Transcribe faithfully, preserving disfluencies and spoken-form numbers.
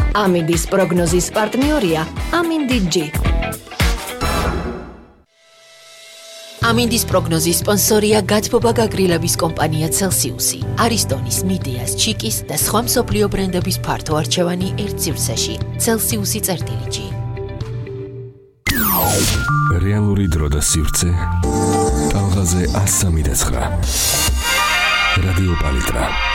ამინდის პროგნოზის პარტნიორია ამინდი ჯი. ამინდის პროგნოზის სპონსორია გათბობა გაგრილების კომპანია Celsius-ი, არისტონის, მიდეას, ჩიკის და სხვა მსოფლიო ბრენდების ფართო არჩევანი ერთ სივრცეში. Celsius-ი წერტილი. რეალური დრო და სივრცე ტალღაზე ასამი და ცხრა. რადიო პალიტრა.